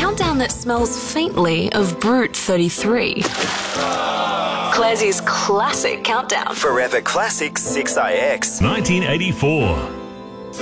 countdown that smells faintly of Brute 33. Clarsey's classic countdown. Forever Classic 6IX. 1984.